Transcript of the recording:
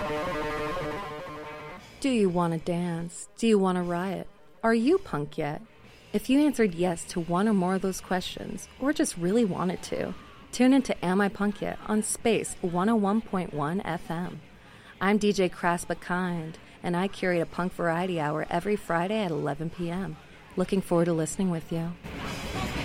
Do you want to dance? Do you want to riot? Are you punk yet? If you answered yes to one or more of those questions, or just really wanted to, tune into Am I Punk Yet on Space 101.1 FM. I'm DJ Crass But Kind, and I curate a punk variety hour every Friday at 11 p.m. Looking forward to listening with you.